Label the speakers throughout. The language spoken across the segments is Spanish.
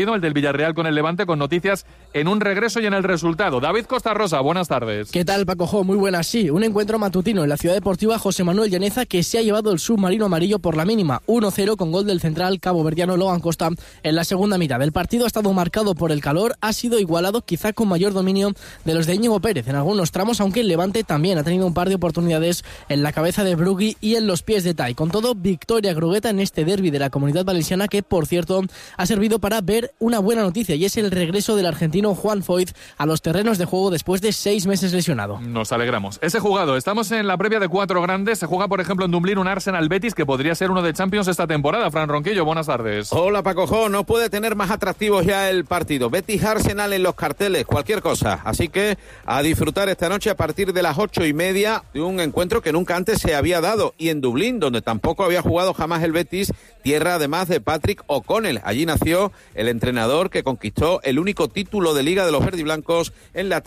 Speaker 1: el del Villarreal con el Levante, con noticias en un regreso y en el resultado. David Costa Rosa, buenas tardes.
Speaker 2: ¿Qué tal, Paco Jo? Muy buenas, sí. Un encuentro matutino en la Ciudad Deportiva José Manuel Llaneza que se ha llevado el submarino amarillo por la mínima. 1-0 con gol del central caboverdiano Logan Costa en la segunda mitad. El partido ha estado marcado por el calor, ha sido igualado quizá con mayor dominio de los de Íñigo Pérez en algunos tramos, aunque el Levante también ha tenido un par de oportunidades en la cabeza de Brugui y en los pies de Tai. Con todo, victoria grugueta en este derbi de la Comunidad Valenciana que, por cierto, ha servido para ver una buena noticia y es el regreso del argentino Juan Foyth a los terrenos de juego después de 6 meses lesionado.
Speaker 1: Nos alegramos. Ese jugado, estamos en la previa de 4 grandes. Se juega, por ejemplo, en Dublín un Arsenal Betis que podría ser uno de Champions esta temporada. Fran Ronquillo, buenas tardes.
Speaker 3: Hola, Paco Jo. No puede tener más atractivos ya el partido. Betis Arsenal en los carteles, cualquier cosa. Así que a disfrutar esta noche a partir de las 8:30 de un encuentro que nunca antes se había dado. Y en Dublín, donde tampoco había jugado jamás el Betis, tierra además de Patrick O'Connell. Allí nació el entrenador que conquistó el único título de Liga de los verdiblancos en la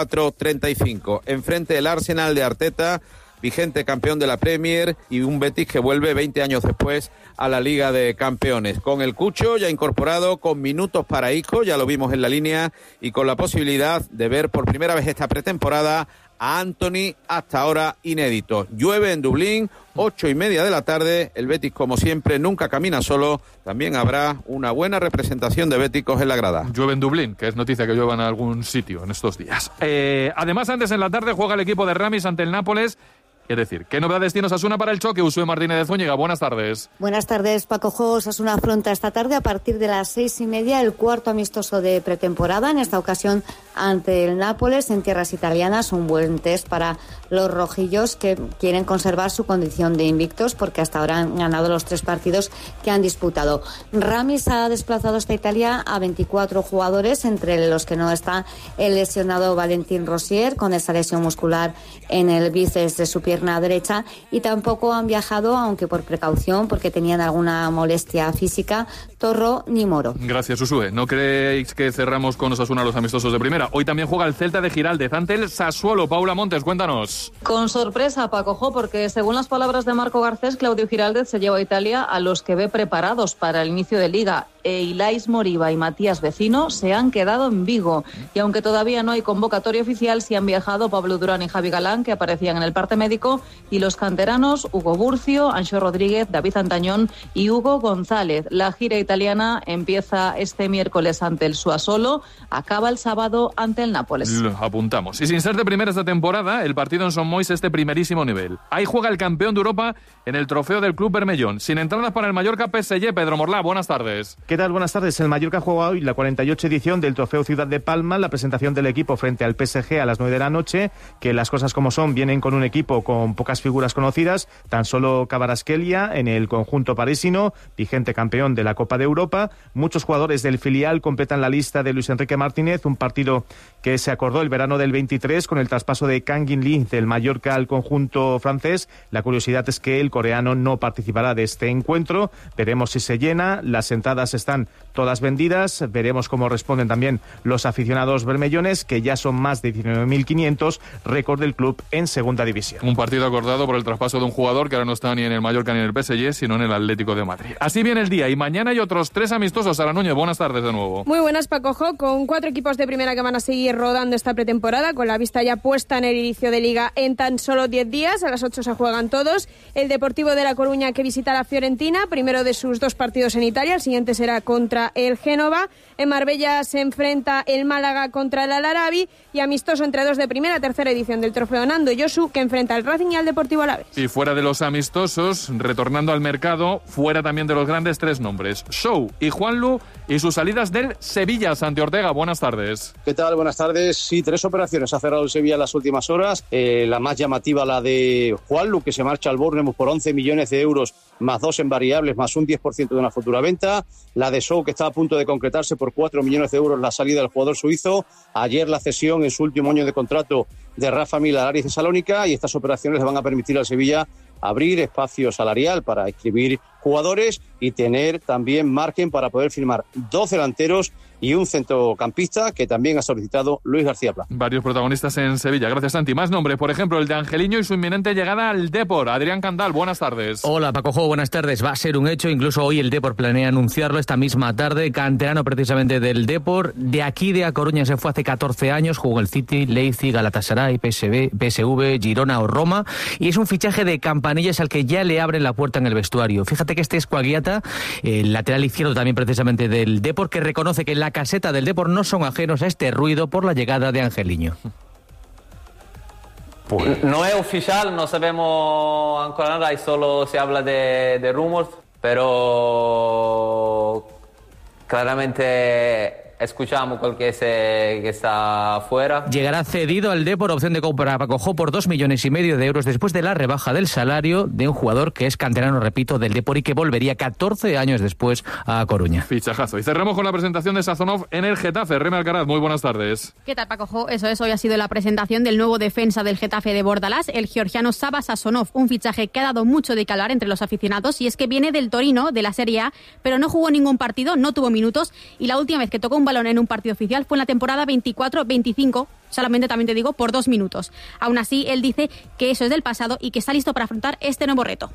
Speaker 3: 34-35. Enfrente el Arsenal de Arteta, vigente campeón de la Premier, y un Betis que vuelve 20 años después a la Liga de Campeones. Con el Cucho ya incorporado, con minutos para Isco, ya lo vimos en la línea, y con la posibilidad de ver por primera vez esta pretemporada a Anthony, hasta ahora inédito. Llueve en Dublín, 8:30 de la tarde. El Betis, como siempre, nunca camina solo. También habrá una buena representación de béticos en la grada.
Speaker 1: Llueve en Dublín, que es noticia que llueva en algún sitio en estos días. Además, antes en la tarde juega el equipo de Ramis ante el Nápoles. Es decir, ¿qué novedades tiene Osasuna para el choque? Usue Martínez de Zúñiga, buenas tardes.
Speaker 4: Buenas tardes, Paco Jo. Osasuna afronta esta tarde a partir de las 6:30 el cuarto amistoso de pretemporada, en esta ocasión ante el Nápoles en tierras italianas. Un buen test para los rojillos que quieren conservar su condición de invictos porque hasta ahora han ganado los 3 partidos que han disputado. Ramis ha desplazado hasta Italia a 24 jugadores, entre los que no está el lesionado Valentín Rosier con esa lesión muscular en el bíceps de su pierna derecha, y tampoco han viajado, aunque por precaución, porque tenían alguna molestia física, Torro ni Moro.
Speaker 1: Gracias, Usue. ¿No creéis que cerramos con Osasuna los amistosos de primera? Hoy también juega el Celta de Giraldez ante el Sassuolo. Paula Montes, cuéntanos.
Speaker 5: Con sorpresa, Paco Jo, porque según las palabras de Marco Garcés, Claudio Giraldez se lleva a Italia a los que ve preparados para el inicio de Liga. Ilais Moriba y Matías Vecino se han quedado en Vigo, y aunque todavía no hay convocatoria oficial, sí han viajado Pablo Durán y Javi Galán, que aparecían en el parte médico, y los canteranos Hugo Burcio, Anxo Rodríguez, David Antañón y Hugo González. La gira italiana empieza este miércoles ante el Sassuolo, acaba el sábado ante el Nápoles.
Speaker 1: Lo apuntamos. Y sin ser de primera esta temporada, el partido en Son Moix es de primerísimo nivel. Ahí juega el campeón de Europa en el trofeo del Club Bermellón. Sin entradas para el Mallorca PSG, Pedro Morlá, buenas tardes.
Speaker 6: ¿Qué tal? Buenas tardes. El Mallorca juega hoy la 48 edición del Trofeo Ciudad de Palma, la presentación del equipo frente al PSG a las 9 de la noche, que las cosas como son, vienen con un equipo con pocas figuras conocidas, tan solo Kvaratskhelia en el conjunto parisino, vigente campeón de la Copa de Europa. Muchos jugadores del filial completan la lista de Luis Enrique Martínez, un partido que se acordó el verano del 23 con el traspaso de Kang In Lee del Mallorca al conjunto francés. La curiosidad es que el coreano no participará de este encuentro. Veremos si se llena. Las entradas están todas vendidas. Veremos cómo responden también los aficionados bermellones, que ya son más de 19.500, récord del club en segunda división.
Speaker 1: Un partido acordado por el traspaso de un jugador que ahora no está ni en el Mallorca ni en el PSG, sino en el Atlético de Madrid. Así viene el día, y mañana hay otros 3 amistosos. Sara Núñez, buenas tardes de nuevo.
Speaker 7: Muy buenas, Paco Jo, con 4 equipos de primera que van a seguir rodando esta pretemporada, con la vista ya puesta en el inicio de Liga en tan solo 10 días. A las 8 se juegan todos. El Deportivo de La Coruña, que visita la Fiorentina, primero de sus 2 partidos en Italia. El siguiente será contra el Génova. En Marbella se enfrenta el Málaga contra el Al-Arabi, y amistoso entre 2 de primera, tercera edición del Trofeo Nando Yosu, que enfrenta al Racing y al Deportivo Alavés.
Speaker 1: Y fuera de los amistosos, retornando al mercado, fuera también de los grandes, 3 nombres: Show y Juanlu, y sus salidas del Sevilla. Santi Ortega, buenas tardes.
Speaker 8: ¿Qué tal? Buenas tardes. Sí, 3 operaciones ha cerrado el Sevilla en las últimas horas. La más llamativa, la de Juanlu, que se marcha al Bournemouth por 11 millones de euros, más 2 en variables, más un 10% de una futura venta. La de Show, que está a punto de concretarse por 4 millones de euros, la salida del jugador suizo. Ayer la cesión en su último año de contrato de Rafa Mil al Aris de Salónica, y estas operaciones le van a permitir al Sevilla abrir espacio salarial para inscribir jugadores y tener también margen para poder firmar 2 delanteros y un centrocampista que también ha solicitado Luis García Plaza.
Speaker 1: Varios protagonistas en Sevilla. Gracias, Santi. Más nombres, por ejemplo, el de Angeliño y su inminente llegada al Depor. Adrián Candal, buenas tardes.
Speaker 9: Hola, Paco Jo, buenas tardes. Va a ser un hecho, incluso hoy el Depor planea anunciarlo esta misma tarde. Canterano precisamente del Depor. De aquí de A Coruña se fue hace 14 años, jugó el City, Leipzig, Galatasaray, PSV, Girona o Roma. Y es un fichaje de Campanillas al que ya le abren la puerta en el vestuario. Fíjate que este es Coagliata, el lateral izquierdo también precisamente del Depor, que reconoce que en la caseta del Depor no son ajenos a este ruido por la llegada de Angeliño.
Speaker 10: No es oficial, no sabemos ancora nada y solo se habla de rumores, pero claramente escuchamos cuál que está afuera.
Speaker 9: Llegará cedido al Depor, opción de compra Paco Jo por 2,5 millones de euros después de la rebaja del salario de un jugador que es canterano, repito, del Depor y que volvería 14 años después a Coruña.
Speaker 1: Fichajazo. Y cerramos con la presentación de Sazonov en el Getafe. Reme Alcaraz, muy buenas tardes.
Speaker 11: ¿Qué tal, Paco Jo? Eso es, hoy ha sido la presentación del nuevo defensa del Getafe de Bordalás, el georgiano Sava Sazonov, un fichaje que ha dado mucho de qué hablar entre los aficionados, y es que viene del Torino, de la Serie A, pero no jugó ningún partido, no tuvo minutos, y la última vez que tocó un balón en un partido oficial fue en la temporada 24-25, solamente también te digo, por 2 minutos. Aún así, él dice que eso es del pasado y que está listo para afrontar este nuevo reto.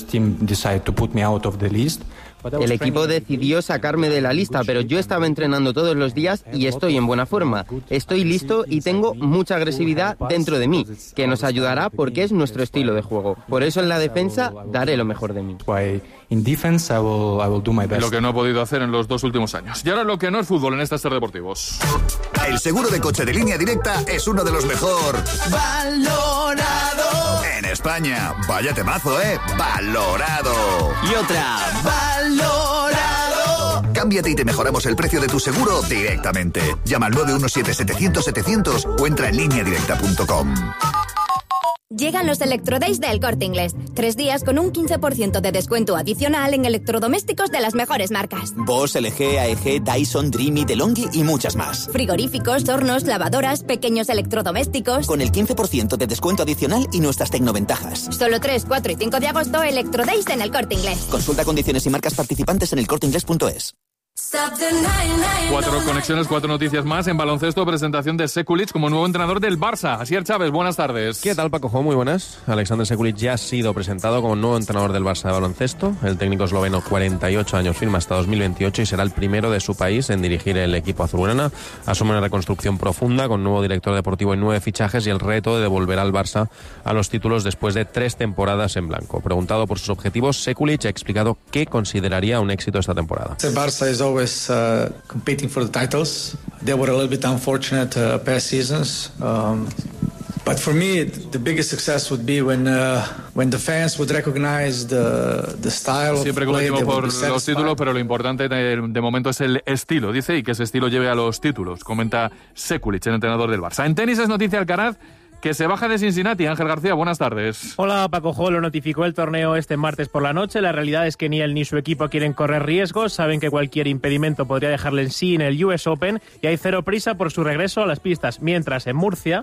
Speaker 12: El equipo decidió sacarme de la lista, pero yo estaba entrenando todos los días y estoy en buena forma. Estoy listo y tengo mucha agresividad dentro de mí, que nos ayudará porque es nuestro estilo de juego. Por eso en la defensa daré lo mejor de mí.
Speaker 1: Lo que no ha podido hacer en los 2 últimos años. Y ahora lo que no es fútbol en estos Ser Deportivos.
Speaker 13: El seguro de coche de Línea Directa es uno de los mejor valorado en España. Vaya temazo, valorado.
Speaker 14: Y otra, valorado.
Speaker 13: Cámbiate y te mejoramos el precio de tu seguro directamente. Llama al 917-700-700 o entra en lineadirecta.com.
Speaker 15: Llegan los Electrodays del Corte Inglés. 3 días con un 15% de descuento adicional en electrodomésticos de las mejores marcas.
Speaker 14: Bosch, LG, AEG, Dyson, Dreamy, DeLonghi y muchas más.
Speaker 15: Frigoríficos, hornos, lavadoras, pequeños electrodomésticos.
Speaker 14: Con el 15% de descuento adicional y nuestras tecnoventajas.
Speaker 15: Solo 3, 4 y 5 de agosto, Electrodays en el Corte Inglés.
Speaker 14: Consulta condiciones y marcas participantes en elcorteinglés.es.
Speaker 1: 4 conexiones, 4 noticias más. En baloncesto, presentación de Sekulic como nuevo entrenador del Barça. Asier Chávez, buenas tardes.
Speaker 16: ¿Qué tal, Paco Jo? Muy buenas. Alexander Sekulic ya ha sido presentado como nuevo entrenador del Barça de baloncesto. El técnico esloveno, 48 años, firma hasta 2028 y será el primero de su país en dirigir el equipo azulgrana. Asume una reconstrucción profunda con nuevo director deportivo y 9 fichajes y el reto de devolver al Barça a los títulos después de 3 temporadas en blanco. Preguntado por sus objetivos, Sekulic ha explicado qué consideraría un éxito esta temporada.
Speaker 17: El Barça es always competing for the titles. They were a little bit unfortunate past seasons. But for me, the biggest success would be when the fans would recognize the style of play.
Speaker 1: Siempre competimos por los títulos, pero lo importante de momento es el estilo, dice, y que ese estilo lleve a los títulos, comenta Sekulic, el entrenador del Barça. En tenis es noticia Alcaraz, que se baja de Cincinnati. Ángel García, buenas tardes.
Speaker 6: Hola, Paco Jo, lo notificó el torneo este martes por la noche. La realidad es que ni él ni su equipo quieren correr riesgos. Saben que cualquier impedimento podría dejarle en sí en el US Open y hay cero prisa por su regreso a las pistas. Mientras en Murcia,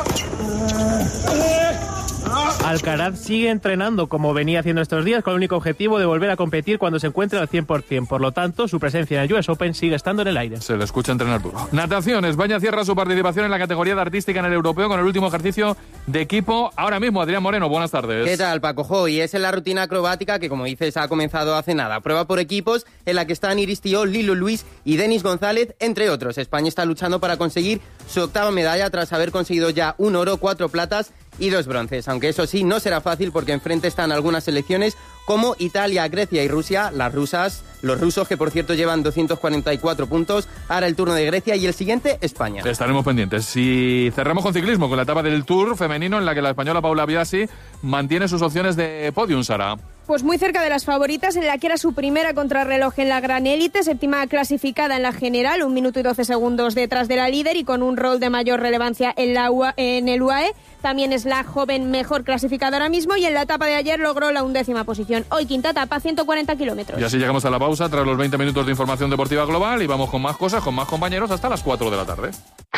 Speaker 6: Alcaraz sigue entrenando como venía haciendo estos días con el único objetivo de volver a competir cuando se encuentre al 100%. Por lo tanto, su presencia en el US Open sigue estando en el aire.
Speaker 1: Se le escucha entrenar duro. Natación. España cierra su participación en la categoría de artística en el europeo con el último ejercicio de equipo. Ahora mismo, Adrián Moreno, buenas tardes.
Speaker 12: ¿Qué tal, Paco Jo? Y es en la rutina acrobática que, como dices, ha comenzado hace nada. Prueba por equipos en la que están Iris Tió, Lilo Luis y Denis González, entre otros. España está luchando para conseguir su 8ª medalla tras haber conseguido ya 1 oro, 4 platas y 2 bronces, aunque eso sí, no será fácil porque enfrente están algunas selecciones como Italia, Grecia y Rusia. Los rusos, que por cierto llevan 244 puntos. Ahora el turno de Grecia y el siguiente, España.
Speaker 1: Estaremos pendientes. Y cerramos con ciclismo, con la etapa del Tour femenino en la que la española Paula Biasi mantiene sus opciones de podium, Sara.
Speaker 7: Pues muy cerca de las favoritas, en la que era su primera contrarreloj en la gran élite, 7ª clasificada en la general, 1 minuto y 12 segundos detrás de la líder y con un rol de mayor relevancia en el UAE. También es la joven mejor clasificada ahora mismo y en la etapa de ayer logró la 11ª posición. Hoy quinta etapa, 140 kilómetros.
Speaker 1: Y así llegamos a la pausa tras los 20 minutos de información deportiva global y vamos con más cosas, con más compañeros hasta las 4 de la tarde.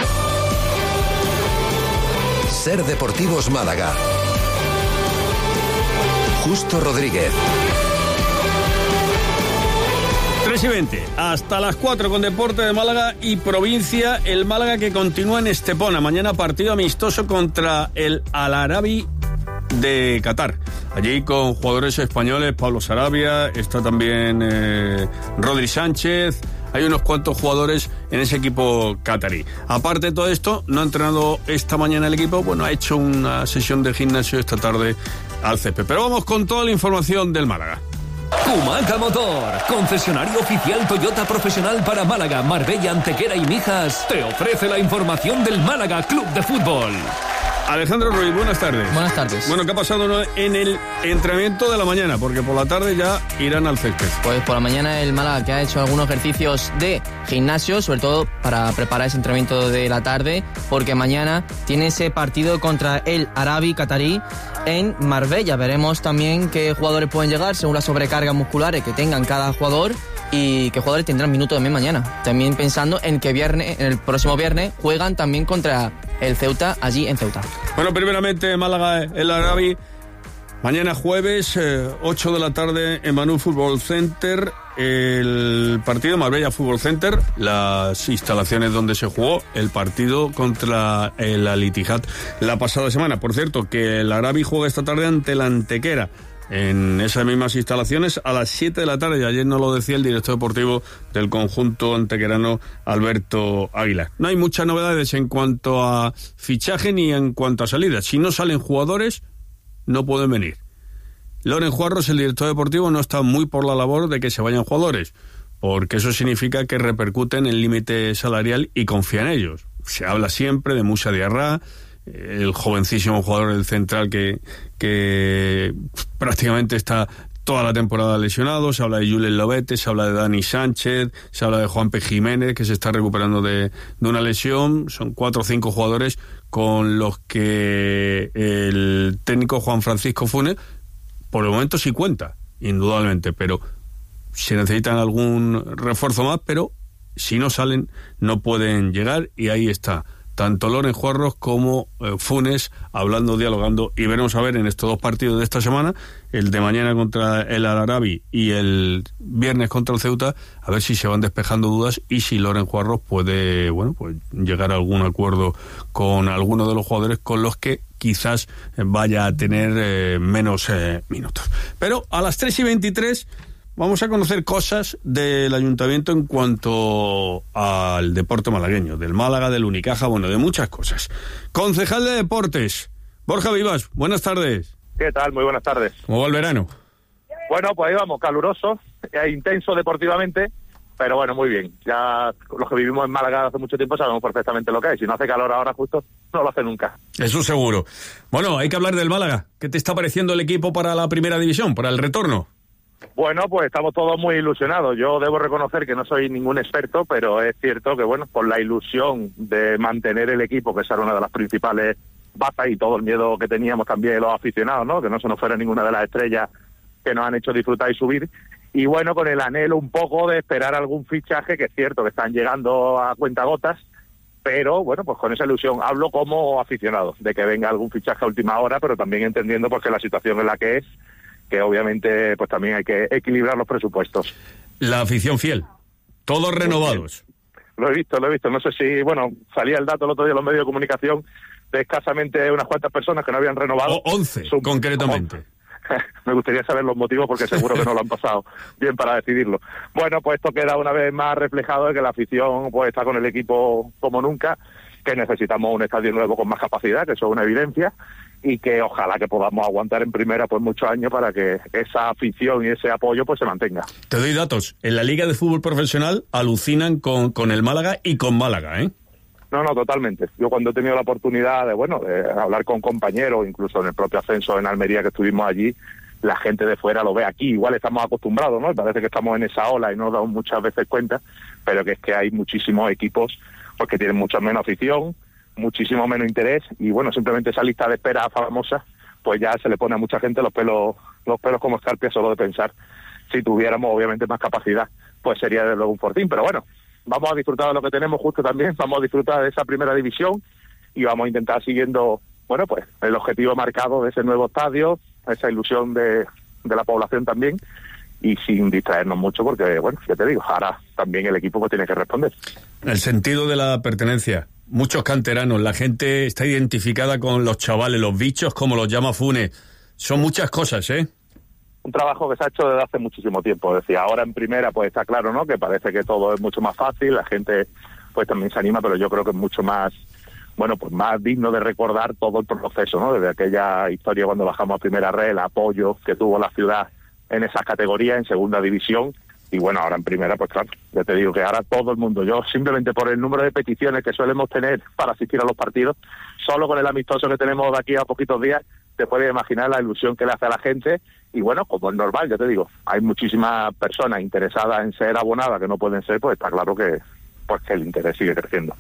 Speaker 13: Ser Deportivos Málaga. Justo Rodríguez.
Speaker 18: 3:20, hasta las 4 con Deporte de Málaga y Provincia. El Málaga que continúa en Estepona. Mañana partido amistoso contra el Al Arabi de Qatar. Allí con jugadores españoles, Pablo Sarabia, está también Rodri Sánchez. Hay unos cuantos jugadores en ese equipo catarí. Aparte de todo esto, no ha entrenado esta mañana el equipo, bueno, ha hecho una sesión de gimnasio esta tarde al césped. Pero vamos con toda la información del Málaga.
Speaker 19: Kumaca Motor, concesionario oficial Toyota profesional para Málaga, Marbella, Antequera y Mijas, te ofrece la información del Málaga Club de Fútbol.
Speaker 18: Alejandro Ruiz, buenas tardes.
Speaker 9: Buenas tardes.
Speaker 18: Bueno, ¿qué ha pasado en el entrenamiento de la mañana? Porque por la tarde ya irán al césped.
Speaker 9: Pues por la mañana el Málaga que ha hecho algunos ejercicios de gimnasio, sobre todo para preparar ese entrenamiento de la tarde, porque mañana tiene ese partido contra el Arabi Qatarí en Marbella. Veremos también qué jugadores pueden llegar según las sobrecargas musculares que tengan cada jugador y qué jugadores tendrán minutos también mañana. También pensando en que el próximo viernes juegan también contra el Ceuta, allí en Ceuta.
Speaker 18: Bueno, primeramente Málaga, el Arabi, mañana jueves, 8 de la tarde en Banús Fútbol Center, el partido Marbella Fútbol Center, las instalaciones donde se jugó el partido contra el Al Ittihad la pasada semana. Por cierto, que el Arabi juega esta tarde ante la Antequera, en esas mismas instalaciones a las 7 de la tarde, y ayer nos lo decía el director deportivo del conjunto antequerano, Alberto Aguilar. No hay muchas novedades en cuanto a fichaje ni en cuanto a salidas. Si no salen jugadores, no pueden venir. Loren Juarros, el director deportivo, no está muy por la labor de que se vayan jugadores, porque eso significa que repercuten en el límite salarial y confía en ellos. Se habla siempre de Moussa Diarra, el jovencísimo jugador del central que prácticamente está toda la temporada lesionado. Se habla de Julen Lobete, se habla de Dani Sánchez, se habla de Juanpe Jiménez, que se está recuperando de una lesión. Son 4 o 5 jugadores con los que el técnico Juan Francisco Funes por el momento sí cuenta, indudablemente, pero se necesitan algún refuerzo más, pero si no salen no pueden llegar, y ahí está tanto Loren Juarros como Funes hablando, dialogando, y veremos a ver en estos 2 partidos de esta semana, el de mañana contra el Al Arabi y el viernes contra el Ceuta, a ver si se van despejando dudas y si Loren Juarros puede, bueno, pues llegar a algún acuerdo con alguno de los jugadores con los que quizás vaya a tener menos minutos. Pero a las 3:23 vamos a conocer cosas del ayuntamiento en cuanto al deporte malagueño, del Málaga, del Unicaja, bueno, de muchas cosas. Concejal de Deportes, Borja Vivas, buenas tardes.
Speaker 20: ¿Qué tal? Muy buenas tardes.
Speaker 18: ¿Cómo va el verano?
Speaker 20: Bueno, pues ahí vamos, caluroso, intenso deportivamente, pero bueno, muy bien. Ya los que vivimos en Málaga hace mucho tiempo sabemos perfectamente lo que es. Si no hace calor ahora justo, no lo hace nunca.
Speaker 18: Eso seguro. Bueno, hay que hablar del Málaga. ¿Qué te está pareciendo el equipo para la primera división, para el retorno?
Speaker 20: Bueno, pues estamos todos muy ilusionados. Yo debo reconocer que no soy ningún experto, pero es cierto que, bueno, con la ilusión de mantener el equipo, que esa era una de las principales bazas, y todo el miedo que teníamos también los aficionados, ¿no? Que no se nos fuera ninguna de las estrellas que nos han hecho disfrutar y subir. Y bueno, con el anhelo un poco de esperar algún fichaje, que es cierto que están llegando a cuentagotas, pero bueno, pues con esa ilusión hablo como aficionado, de que venga algún fichaje a última hora, pero también entendiendo porque la situación en la que es, que obviamente pues también hay que equilibrar los presupuestos.
Speaker 18: La afición fiel, todos renovados.
Speaker 20: Lo he visto, no sé si, bueno, salía el dato el otro día en los medios de comunicación de escasamente unas cuantas personas que no habían renovado.
Speaker 18: 11, concretamente.
Speaker 20: Me gustaría saber los motivos porque seguro que no lo han pasado bien para decidirlo. Bueno, pues esto queda una vez más reflejado de que la afición pues está con el equipo como nunca, que necesitamos un estadio nuevo con más capacidad, que eso es una evidencia, y que ojalá que podamos aguantar en primera pues muchos años para que esa afición y ese apoyo pues se mantenga.
Speaker 18: Te doy datos. En la Liga de Fútbol Profesional alucinan con el Málaga y con Málaga, ¿eh?
Speaker 20: No, totalmente. Yo cuando he tenido la oportunidad de hablar con compañeros, incluso en el propio ascenso en Almería que estuvimos allí, la gente de fuera lo ve aquí. Igual estamos acostumbrados, ¿no? Parece que estamos en esa ola y no nos damos muchas veces cuenta, pero que es que hay muchísimos equipos pues que tienen mucha menos afición, muchísimo menos interés, y bueno, simplemente esa lista de espera famosa, pues ya se le pone a mucha gente los pelos como escarpias solo de pensar. Si tuviéramos obviamente más capacidad, pues sería de luego un fortín, pero bueno, vamos a disfrutar de lo que tenemos justo también, vamos a disfrutar de esa primera división y vamos a intentar siguiendo, bueno, pues el objetivo marcado de ese nuevo estadio, esa ilusión de la población también, y sin distraernos mucho, porque, bueno, ya te digo, ahora también el equipo pues tiene que responder.
Speaker 18: El sentido de la pertenencia. Muchos canteranos, la gente está identificada con los chavales, los bichos, como los llama Funes. Son muchas cosas, ¿eh?
Speaker 20: Un trabajo que se ha hecho desde hace muchísimo tiempo. Es decir, ahora en primera pues está claro, ¿no?, que parece que todo es mucho más fácil, la gente pues también se anima, pero yo creo que es mucho más, bueno, pues más digno de recordar todo el proceso, ¿no? Desde aquella historia cuando bajamos a primera red, el apoyo que tuvo la ciudad en esas categorías, en segunda división, y bueno, ahora en primera, pues claro, ya te digo que ahora todo el mundo, yo simplemente por el número de peticiones que solemos tener para asistir a los partidos, solo con el amistoso que tenemos de aquí a poquitos días, te puedes imaginar la ilusión que le hace a la gente. Y bueno, como es normal, ya te digo, hay muchísimas personas interesadas en ser abonadas que no pueden ser, pues está claro que el interés sigue creciendo.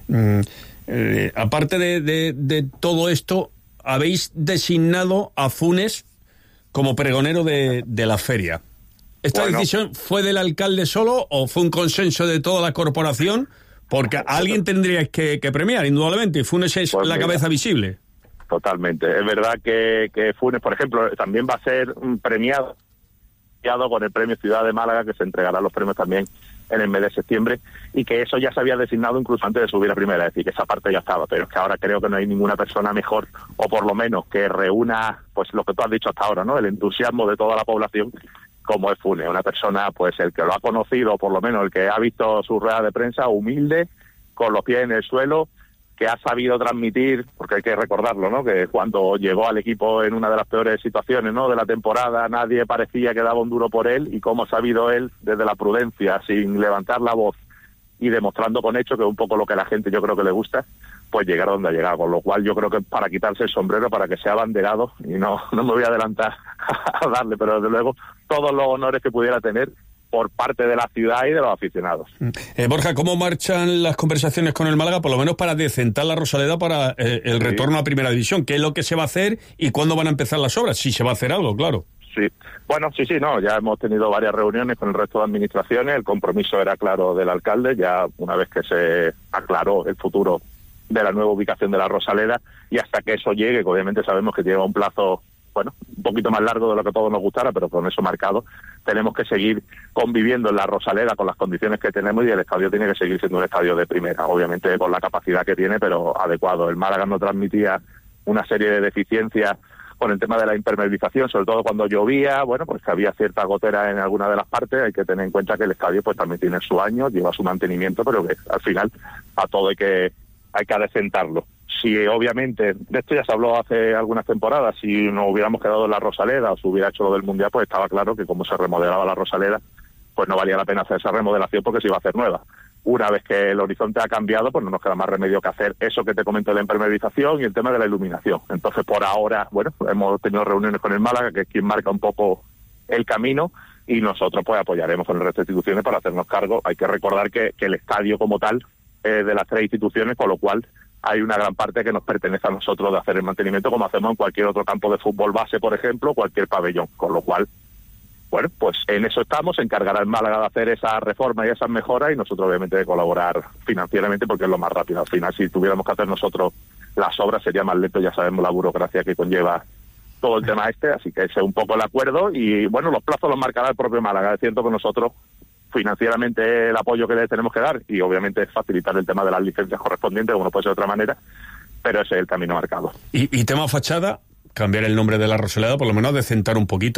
Speaker 18: Aparte de todo esto, habéis designado a Funes como pregonero de la feria. ¿Esta decisión fue del alcalde solo o fue un consenso de toda la corporación? Porque alguien tendríais que premiar, indudablemente, y Funes es la cabeza visible.
Speaker 20: Totalmente. Es verdad que Funes, por ejemplo, también va a ser premiado con el premio Ciudad de Málaga, que se entregarán los premios también en el mes de septiembre, y que eso ya se había designado incluso antes de subir a primera, es decir, que esa parte ya estaba, pero es que ahora creo que no hay ninguna persona mejor, o por lo menos que reúna pues lo que tú has dicho hasta ahora, ¿no?, el entusiasmo de toda la población, como es Funes, una persona pues el que lo ha conocido, o por lo menos el que ha visto su rueda de prensa, humilde, con los pies en el suelo, que ha sabido transmitir, porque hay que recordarlo, ¿no?, que cuando llegó al equipo en una de las peores situaciones, ¿no?, de la temporada, nadie parecía que daba un duro por él, y cómo ha sabido él, desde la prudencia, sin levantar la voz y demostrando con hechos, que es un poco lo que a la gente yo creo que le gusta, pues llegar a donde ha llegado, con lo cual yo creo que para quitarse el sombrero, para que sea abanderado, y no me voy a adelantar a darle, pero desde luego todos los honores que pudiera tener por parte de la ciudad y de los aficionados.
Speaker 18: Borja, ¿cómo marchan las conversaciones con el Málaga, por lo menos para decentar la Rosaleda para el retorno a Primera División? ¿Qué es lo que se va a hacer y cuándo van a empezar las obras? Si se va a hacer algo, claro.
Speaker 20: Sí, bueno, sí, no, ya hemos tenido varias reuniones con el resto de administraciones, el compromiso era claro del alcalde, ya una vez que se aclaró el futuro de la nueva ubicación de la Rosaleda, y hasta que eso llegue, que obviamente sabemos que lleva un plazo, bueno, un poquito más largo de lo que a todos nos gustara, pero con eso marcado, tenemos que seguir conviviendo en la Rosaleda con las condiciones que tenemos, y el estadio tiene que seguir siendo un estadio de primera, obviamente con la capacidad que tiene, pero adecuado. El Málaga no transmitía una serie de deficiencias con el tema de la impermeabilización, sobre todo cuando llovía, bueno, pues que había cierta gotera en alguna de las partes. Hay que tener en cuenta que el estadio pues también tiene su año, lleva su mantenimiento, pero que al final a todo hay que adecentarlo. Si obviamente, de esto ya se habló hace algunas temporadas, si nos hubiéramos quedado en la Rosaleda o se hubiera hecho lo del Mundial, pues estaba claro que como se remodelaba la Rosaleda, pues no valía la pena hacer esa remodelación porque se iba a hacer nueva. Una vez que el horizonte ha cambiado, pues no nos queda más remedio que hacer eso que te comento de la impermeabilización y el tema de la iluminación. Entonces, por ahora, bueno, hemos tenido reuniones con el Málaga, que es quien marca un poco el camino, y nosotros pues apoyaremos con el resto de instituciones para hacernos cargo. Hay que recordar que el estadio como tal es de las tres instituciones, con lo cual hay una gran parte que nos pertenece a nosotros de hacer el mantenimiento, como hacemos en cualquier otro campo de fútbol base, por ejemplo, cualquier pabellón, con lo cual, bueno, pues en eso estamos, se encargará el Málaga de hacer esa reforma y esas mejoras, y nosotros obviamente de colaborar financieramente porque es lo más rápido. Al final, si tuviéramos que hacer nosotros las obras sería más lento, ya sabemos la burocracia que conlleva todo el tema así que ese es un poco el acuerdo, y bueno, los plazos los marcará el propio Málaga. Es cierto que nosotros financieramente el apoyo que le tenemos que dar, y obviamente facilitar el tema de las licencias correspondientes, como no puede ser de otra manera, pero ese es el camino marcado.
Speaker 18: Y tema fachada, cambiar el nombre de la Rosaleda, por lo menos decentar un poquito,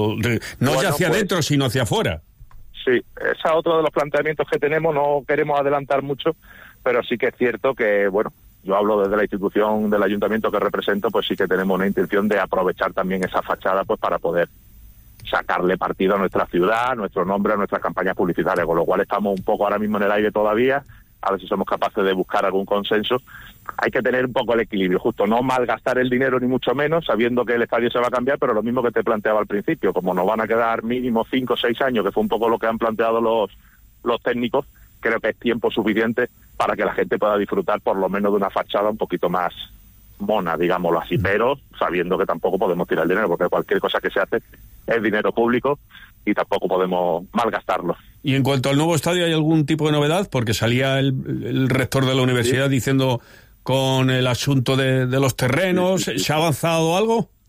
Speaker 18: no ya hacia adentro, sino hacia afuera.
Speaker 20: Sí, ese es otro de los planteamientos que tenemos, no queremos adelantar mucho, pero sí que es cierto que, bueno, yo hablo desde la institución del ayuntamiento que represento, pues sí que tenemos una intención de aprovechar también esa fachada pues para poder sacarle partido a nuestra ciudad, a nuestro nombre, a nuestras campañas publicitarias, con lo cual estamos un poco ahora mismo en el aire todavía, a ver si somos capaces de buscar algún consenso. Hay que tener un poco el equilibrio, justo no malgastar el dinero ni mucho menos, sabiendo que el estadio se va a cambiar, pero lo mismo que te planteaba al principio, como nos van a quedar mínimo 5 o 6 años, que fue un poco lo que han planteado los técnicos, creo que es tiempo suficiente para que la gente pueda disfrutar por lo menos de una fachada un poquito más mona, digámoslo así, pero sabiendo que tampoco podemos tirar el dinero, porque cualquier cosa que se hace es dinero público y tampoco podemos malgastarlo.
Speaker 18: Y en cuanto al nuevo estadio, ¿hay algún tipo de novedad? Porque salía el rector de la universidad diciendo con el asunto de los terrenos, ¿se ha avanzado algo?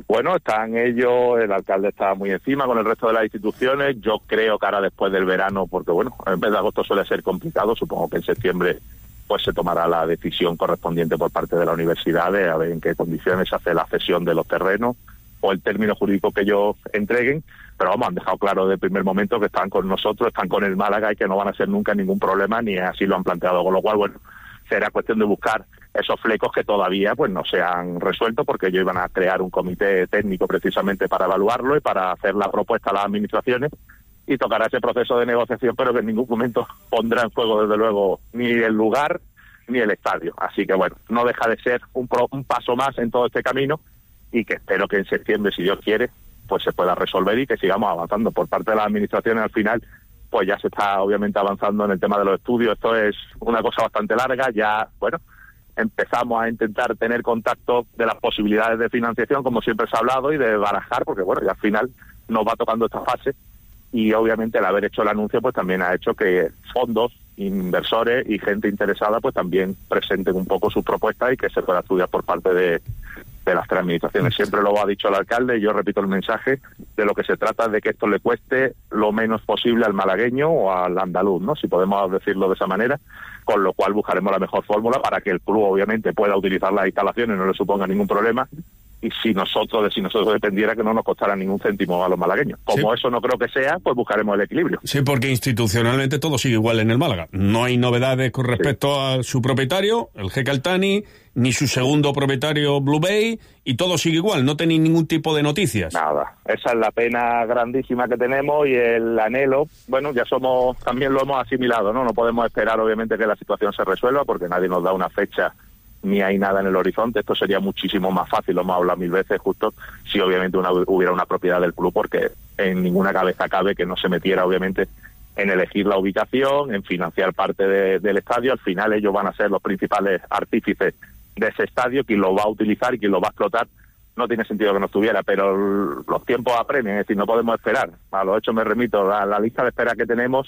Speaker 20: Bueno, están ellos, el alcalde está muy encima con el resto de las instituciones. Yo creo que ahora después del verano, porque bueno, en vez de agosto suele ser complicado, supongo que en septiembre pues se tomará la decisión correspondiente por parte de la universidad de a ver en qué condiciones se hace la cesión de los terrenos o el término jurídico que ellos entreguen, pero vamos, han dejado claro desde el primer momento que están con nosotros, están con el Málaga y que no van a ser nunca ningún problema, ni así lo han planteado, con lo cual, bueno, será cuestión de buscar esos flecos que todavía pues no se han resuelto, porque ellos iban a crear un comité técnico precisamente para evaluarlo y para hacer la propuesta a las administraciones, y tocará ese proceso de negociación, pero que en ningún momento pondrá en juego, desde luego, ni el lugar ni el estadio. Así que, bueno, no deja de ser un paso más en todo este camino, y que espero que en septiembre, si Dios quiere, pues se pueda resolver y que sigamos avanzando. Por parte de las administraciones, al final, pues ya se está obviamente avanzando en el tema de los estudios. Esto es una cosa bastante larga. Ya, bueno, empezamos a intentar tener contacto de las posibilidades de financiación, como siempre se ha hablado, y de barajar, porque, bueno, ya al final nos va tocando esta fase. Y obviamente el haber hecho el anuncio pues también ha hecho que fondos, inversores y gente interesada pues también presenten un poco sus propuestas y que se pueda estudiar por parte de las tres administraciones. Siempre lo ha dicho el alcalde, y yo repito el mensaje, de lo que se trata es de que esto le cueste lo menos posible al malagueño o al andaluz, ¿no? Si podemos decirlo de esa manera, con lo cual buscaremos la mejor fórmula para que el club obviamente pueda utilizar las instalaciones, no le suponga ningún problema, y si nosotros dependiera, que no nos costara ningún céntimo a los malagueños. Como eso no creo que sea, pues buscaremos el equilibrio.
Speaker 18: Sí, porque institucionalmente todo sigue igual en el Málaga. No hay novedades con respecto a su propietario, el Jeque Altani, ni su segundo propietario, Blue Bay, y todo sigue igual, no tenéis ningún tipo de noticias.
Speaker 20: Nada, esa es la pena grandísima que tenemos, y el anhelo, bueno, también lo hemos asimilado, ¿no? No podemos esperar, obviamente, que la situación se resuelva, porque nadie nos da una fecha ni hay nada en el horizonte. Esto sería muchísimo más fácil, lo hemos hablado mil veces, justo si obviamente hubiera una propiedad del club, porque en ninguna cabeza cabe que no se metiera obviamente en elegir la ubicación, en financiar parte del estadio. Al final ellos van a ser los principales artífices de ese estadio, quien lo va a utilizar y quien lo va a explotar. No tiene sentido que no estuviera, pero los tiempos apremian, es decir, no podemos esperar. A los hechos me remito, a la lista de espera que tenemos,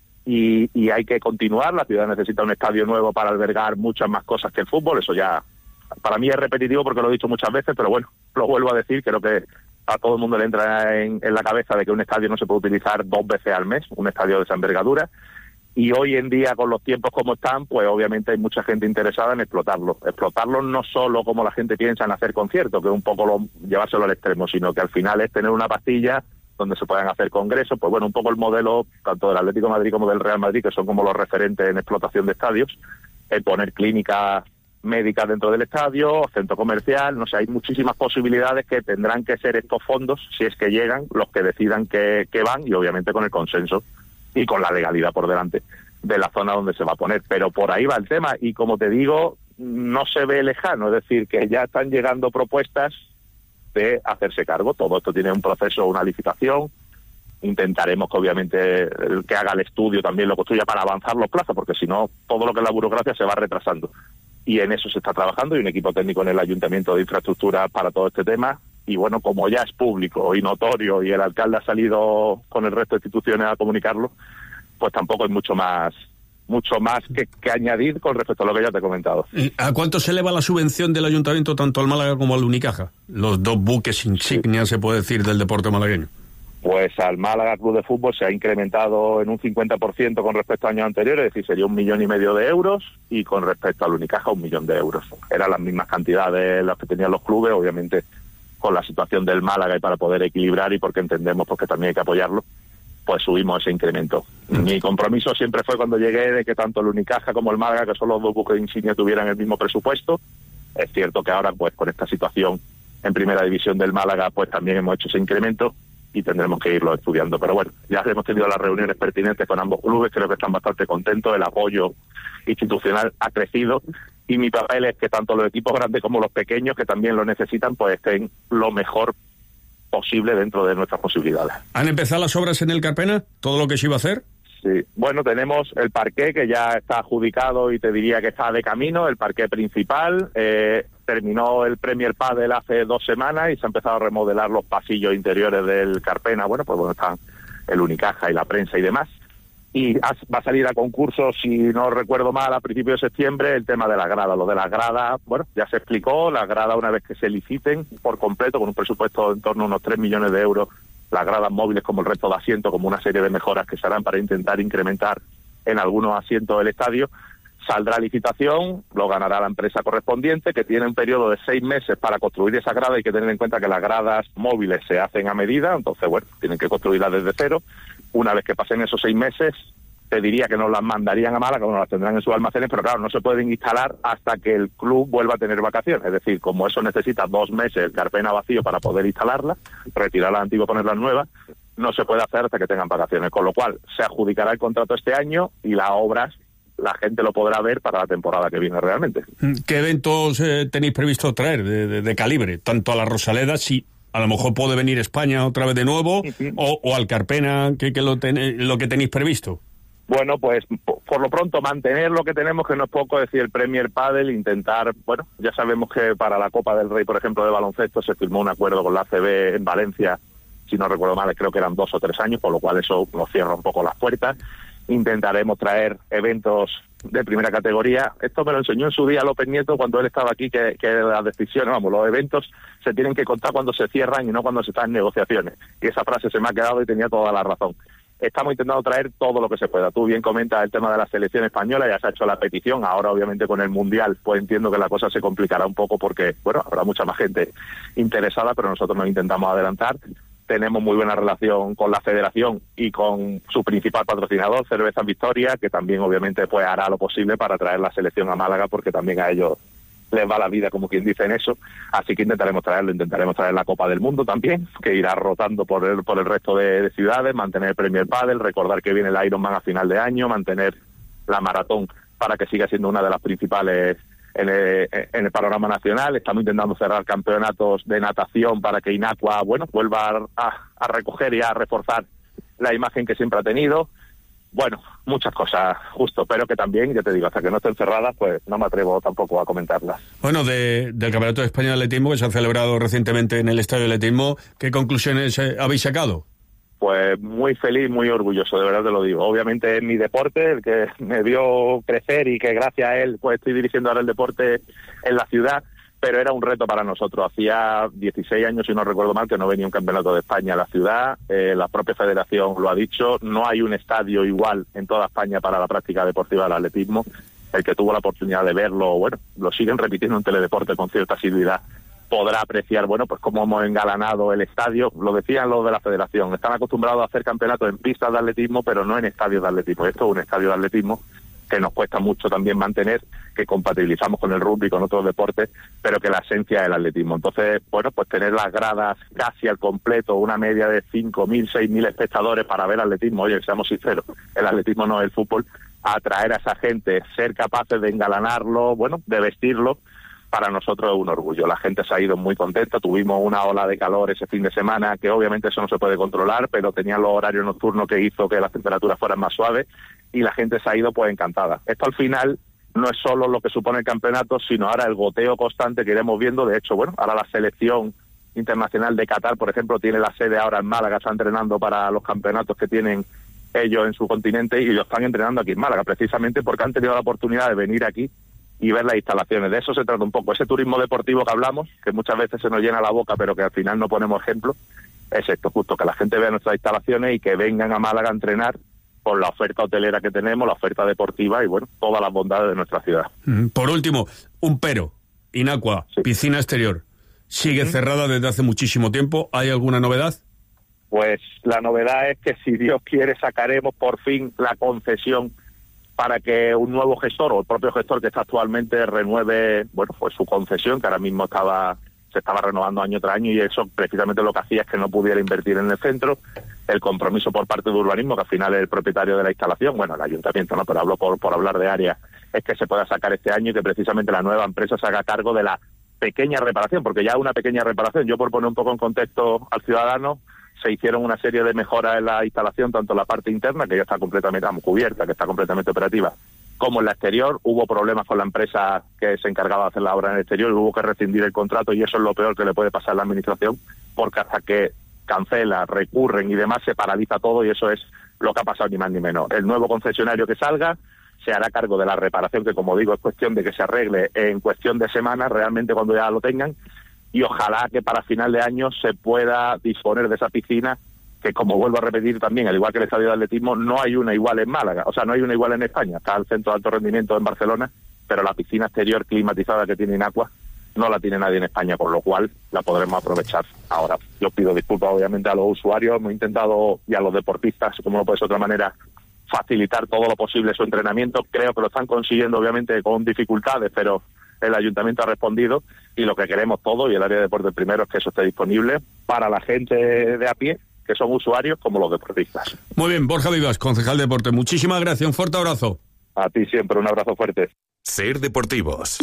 Speaker 20: y hay que continuar. La ciudad necesita un estadio nuevo para albergar muchas más cosas que el fútbol. Eso ya para mí es repetitivo porque lo he dicho muchas veces, pero bueno, lo vuelvo a decir. Creo que a todo el mundo le entra en la cabeza de que un estadio no se puede utilizar 2 veces al mes, un estadio de esa envergadura, y hoy en día, con los tiempos como están, pues obviamente hay mucha gente interesada en explotarlo no solo como la gente piensa en hacer conciertos, que es un poco llevárselo al extremo, sino que al final es tener una pastilla donde se puedan hacer congresos. Pues bueno, un poco el modelo tanto del Atlético de Madrid como del Real Madrid, que son como los referentes en explotación de estadios, el poner clínicas médicas dentro del estadio, centro comercial, no sé, hay muchísimas posibilidades que tendrán que ser estos fondos, si es que llegan, los que decidan que van, y obviamente con el consenso y con la legalidad por delante de la zona donde se va a poner. Pero por ahí va el tema, y como te digo, no se ve lejano, es decir, que ya están llegando propuestas de hacerse cargo. Todo esto tiene un proceso, una licitación. Intentaremos que obviamente el que haga el estudio también lo construya para avanzar los plazos, porque si no, todo lo que es la burocracia se va retrasando. Y en eso se está trabajando, y un equipo técnico en el Ayuntamiento de Infraestructura para todo este tema. Y bueno, como ya es público y notorio, y el alcalde ha salido con el resto de instituciones a comunicarlo, pues tampoco hay mucho más que añadir con respecto a lo que ya te he comentado.
Speaker 18: ¿A cuánto se eleva la subvención del Ayuntamiento tanto al Málaga como al Unicaja? Los dos buques insignia, se puede decir, del deporte malagueño.
Speaker 20: Pues al Málaga Club de Fútbol se ha incrementado en un 50% con respecto a años anteriores, es decir, sería 1,5 millones de euros, y con respecto al Unicaja 1 millón de euros. Eran las mismas cantidades las que tenían los clubes, obviamente con la situación del Málaga y para poder equilibrar, y porque entendemos porque también hay que apoyarlo, pues subimos ese incremento. Mi compromiso siempre fue, cuando llegué, de que tanto el Unicaja como el Málaga, que son los dos buques insignia, tuvieran el mismo presupuesto. Es cierto que ahora, pues con esta situación en primera división del Málaga, pues también hemos hecho ese incremento, y tendremos que irlo estudiando. Pero bueno, ya hemos tenido las reuniones pertinentes con ambos clubes, creo que están bastante contentos, el apoyo institucional ha crecido, y mi papel es que tanto los equipos grandes como los pequeños, que también lo necesitan, pues estén lo mejor posible dentro de nuestras posibilidades.
Speaker 18: ¿Han empezado las obras en el Carpena? ¿Todo lo que se iba a hacer?
Speaker 20: Sí, bueno, tenemos el parqué, que ya está adjudicado y te diría que está de camino, el parqué principal. Terminó el Premier Padel hace 2 semanas y se ha empezado a remodelar los pasillos interiores del Carpena. Bueno, están el Unicaja y la prensa y demás. y va a salir a concurso, si no recuerdo mal, a principios de septiembre, el tema de las gradas. Lo de las gradas, bueno, ya se explicó, las gradas una vez que se liciten por completo, con un presupuesto en torno a unos 3 millones de euros, las gradas móviles como el resto de asientos, como una serie de mejoras que se harán para intentar incrementar en algunos asientos del estadio, saldrá a licitación, lo ganará la empresa correspondiente, que tiene un periodo de 6 meses para construir esa grada. Hay que tener en cuenta que las gradas móviles se hacen a medida, entonces, bueno, tienen que construirlas desde cero. Una vez que pasen esos 6 meses, te diría que nos las mandarían a Málaga, bueno, las tendrán en sus almacenes, pero claro, no se pueden instalar hasta que el club vuelva a tener vacaciones. Es decir, como eso necesita 2 meses el Carpena vacío para poder instalarlas, retirar las antiguas y poner las nuevas, no se puede hacer hasta que tengan vacaciones. Con lo cual, se adjudicará el contrato este año y las obras la gente lo podrá ver para la temporada que viene realmente.
Speaker 18: ¿Qué eventos tenéis previsto traer de calibre? Tanto a la Rosaleda, si a lo mejor puede venir España otra vez de nuevo, o al Carpena, que lo que tenéis previsto.
Speaker 20: Bueno, pues por lo pronto mantener lo que tenemos, que no es poco, es decir, el Premier Padel, intentar, bueno, ya sabemos que para la Copa del Rey, por ejemplo, de baloncesto, se firmó un acuerdo con la ACB en Valencia, si no recuerdo mal, creo que eran 2 o 3 años, por lo cual eso nos cierra un poco las puertas. Intentaremos traer eventos de primera categoría. Esto me lo enseñó en su día López Nieto cuando él estaba aquí, que las decisiones, vamos, los eventos se tienen que contar cuando se cierran y no cuando se están en negociaciones. Y esa frase se me ha quedado y tenía toda la razón. Estamos intentando traer todo lo que se pueda. Tú bien comentas el tema de la selección española, ya se ha hecho la petición. Ahora, obviamente, con el Mundial, pues entiendo que la cosa se complicará un poco porque, bueno, habrá mucha más gente interesada, pero nosotros nos intentamos adelantar. Tenemos muy buena relación con la federación y con su principal patrocinador, Cervezas Victoria, que también obviamente pues hará lo posible para traer la selección a Málaga, porque también a ellos les va la vida, como quien dice, en eso. Así que intentaremos traer la Copa del Mundo también, que irá rotando por el resto de ciudades, mantener el Premier Padel, recordar que viene el Ironman a final de año, mantener la maratón para que siga siendo una de las principales en el panorama nacional. Estamos intentando cerrar campeonatos de natación para que Inacua, bueno, vuelva a recoger y a reforzar la imagen que siempre ha tenido. Bueno, muchas cosas, justo, pero que también, ya te digo, hasta que no estén cerradas, pues no me atrevo tampoco a comentarlas.
Speaker 18: Bueno, del Campeonato de España de Atletismo, que se ha celebrado recientemente en el Estadio de Atletismo, ¿qué conclusiones habéis sacado?
Speaker 20: Pues muy feliz, muy orgulloso, de verdad te lo digo. Obviamente es mi deporte, el que me vio crecer y que gracias a él pues estoy dirigiendo ahora el deporte en la ciudad, pero era un reto para nosotros. Hacía 16 años, si no recuerdo mal, que no venía un campeonato de España a la ciudad. La propia federación lo ha dicho, no hay un estadio igual en toda España para la práctica deportiva del atletismo. El que tuvo la oportunidad de verlo, bueno, lo siguen repitiendo en Teledeporte con cierta asiduidad, podrá apreciar, bueno, pues cómo hemos engalanado el estadio. Lo decían los de la federación, están acostumbrados a hacer campeonatos en pistas de atletismo, pero no en estadios de atletismo. Esto es un estadio de atletismo que nos cuesta mucho también mantener, que compatibilizamos con el rugby y con otros deportes, pero que la esencia es el atletismo. Entonces, bueno, pues tener las gradas casi al completo, una media de 5.000, 6.000 espectadores para ver atletismo, oye, seamos sinceros, el atletismo no es el fútbol, atraer a esa gente, ser capaces de engalanarlo, bueno, de vestirlo, para nosotros es un orgullo. La gente se ha ido muy contenta. Tuvimos una ola de calor ese fin de semana, que obviamente eso no se puede controlar, pero tenían los horarios nocturnos que hizo que las temperaturas fueran más suaves, y la gente se ha ido pues encantada. Esto al final no es solo lo que supone el campeonato, sino ahora el goteo constante que iremos viendo. De hecho, bueno, ahora la selección internacional de Qatar, por ejemplo, tiene la sede ahora en Málaga, está entrenando para los campeonatos que tienen ellos en su continente, y ellos están entrenando aquí en Málaga, precisamente porque han tenido la oportunidad de venir aquí y ver las instalaciones. De eso se trata un poco, ese turismo deportivo que hablamos, que muchas veces se nos llena la boca, pero que al final no ponemos ejemplo. Es esto, justo, que la gente vea nuestras instalaciones y que vengan a Málaga a entrenar por la oferta hotelera que tenemos, la oferta deportiva y, bueno, todas las bondades de nuestra ciudad.
Speaker 18: Por último, un pero. Inacua, sí. Piscina exterior, sigue cerrada desde hace muchísimo tiempo. ¿Hay alguna novedad?
Speaker 20: Pues la novedad es que, si Dios quiere, sacaremos por fin la concesión para que un nuevo gestor, o el propio gestor que está actualmente, renueve, bueno, pues su concesión, que ahora mismo se estaba renovando año tras año, y eso precisamente lo que hacía es que no pudiera invertir en el centro. El compromiso por parte de urbanismo, que al final es el propietario de la instalación, bueno, el ayuntamiento no, pero hablo por hablar de área, es que se pueda sacar este año y que precisamente la nueva empresa se haga cargo de la pequeña reparación, porque ya una pequeña reparación, yo por poner un poco en contexto al ciudadano, se hicieron una serie de mejoras en la instalación, tanto en la parte interna, que ya está completamente cubierta, que está completamente operativa, como en la exterior. Hubo problemas con la empresa que se encargaba de hacer la obra en el exterior, hubo que rescindir el contrato, y eso es lo peor que le puede pasar a la administración, porque hasta que cancela, recurren y demás, se paraliza todo, y eso es lo que ha pasado ni más ni menos. El nuevo concesionario que salga se hará cargo de la reparación, que como digo es cuestión de que se arregle en cuestión de semanas, realmente cuando ya lo tengan, y ojalá que para final de año se pueda disponer de esa piscina, que como vuelvo a repetir también, al igual que el estadio de atletismo, no hay una igual en Málaga, o sea, no hay una igual en España. Está el centro de alto rendimiento en Barcelona, pero la piscina exterior climatizada que tiene Inaqua no la tiene nadie en España, por lo cual la podremos aprovechar. Ahora, yo pido disculpas obviamente a los usuarios, hemos intentado, y a los deportistas, como no puede ser de otra manera, facilitar todo lo posible su entrenamiento. Creo que lo están consiguiendo obviamente con dificultades, pero el ayuntamiento ha respondido, y lo que queremos todos, y el área de deporte primero, es que eso esté disponible para la gente de a pie, que son usuarios, como los deportistas.
Speaker 18: Muy bien, Borja Vivas, concejal de deporte. Muchísimas gracias, un fuerte abrazo.
Speaker 20: A ti siempre, un abrazo fuerte.
Speaker 21: Ser Deportivos.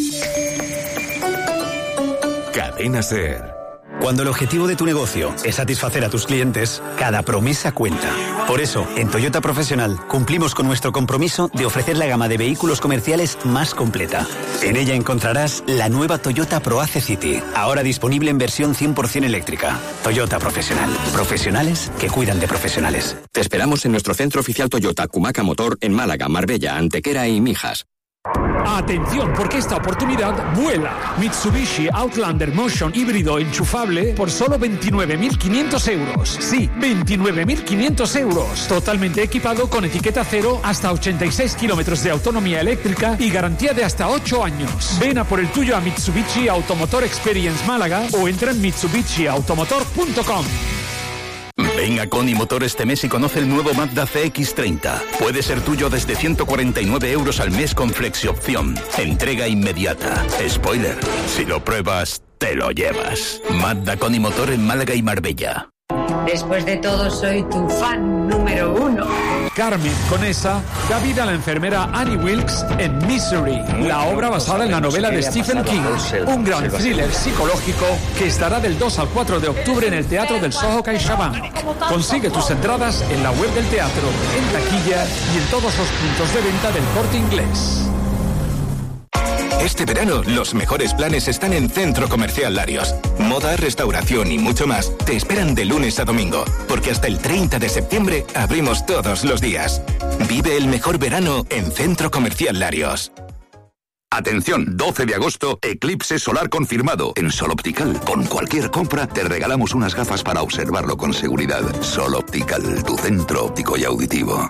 Speaker 21: Cadena Ser.
Speaker 22: Cuando el objetivo de tu negocio es satisfacer a tus clientes, cada promesa cuenta. Por eso, en Toyota Profesional cumplimos con nuestro compromiso de ofrecer la gama de vehículos comerciales más completa. En ella encontrarás la nueva Toyota ProAce City, ahora disponible en versión 100% eléctrica. Toyota Profesional. Profesionales que cuidan de profesionales.
Speaker 23: Te esperamos en nuestro centro oficial Toyota Cumaca Motor en Málaga, Marbella, Antequera y Mijas.
Speaker 24: Atención, porque esta oportunidad vuela. Mitsubishi Outlander Motion híbrido enchufable por solo 29.500 euros. Sí, 29.500 euros. Totalmente equipado con etiqueta cero, hasta 86 kilómetros de autonomía eléctrica y garantía de hasta 8 años. Ven a por el tuyo a Mitsubishi Automotor Experience Málaga o entra en mitsubishiautomotor.com.
Speaker 21: Ven a Coni Motor este mes y conoce el nuevo Mazda CX-30. Puede ser tuyo desde 149 euros al mes con flexi-opción. Entrega inmediata. Spoiler, si lo pruebas, te lo llevas. Mazda Coni Motor en Málaga y Marbella.
Speaker 25: Después de todo, soy tu fan número 1.
Speaker 24: Carmen Conesa da vida a la enfermera Annie Wilkes en Misery, la obra basada en la novela de Stephen King. Un gran thriller psicológico que estará del 2 al 4 de octubre en el Teatro del Soho CaixaBank. Consigue tus entradas en la web del teatro, en taquilla y en todos los puntos de venta del Corte Inglés.
Speaker 21: Este verano, los mejores planes están en Centro Comercial Larios. Moda, restauración y mucho más te esperan de lunes a domingo, porque hasta el 30 de septiembre abrimos todos los días. Vive el mejor verano en Centro Comercial Larios.
Speaker 13: Atención, 12 de agosto, eclipse solar confirmado en Sol Optical. Con cualquier compra te regalamos unas gafas para observarlo con seguridad. Sol Optical, tu centro óptico y auditivo.